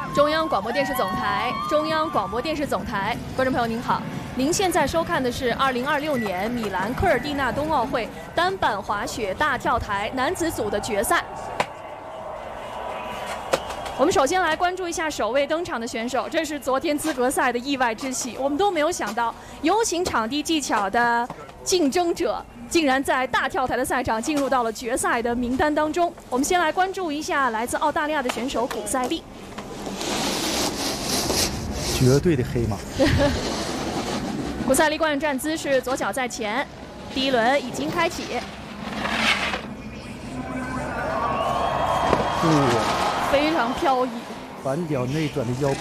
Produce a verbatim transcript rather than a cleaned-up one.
中央广播电视总台，中央广播电视总台，观众朋友您好，您现在收看的是二零二六年米兰科尔蒂纳冬奥会单板滑雪大跳台男子组的决赛。我们首先来关注一下首位登场的选手，这是昨天资格赛的意外之喜，我们都没有想到，有请场地技巧的竞争者竟然在大跳台的赛场进入到了决赛的名单当中。我们先来关注一下来自澳大利亚的选手古塞利。 绝对的黑马。 古塞利惯用站姿是左脚在前，第一轮已经开启。 哇， 非常飘逸， 反脚内转的腰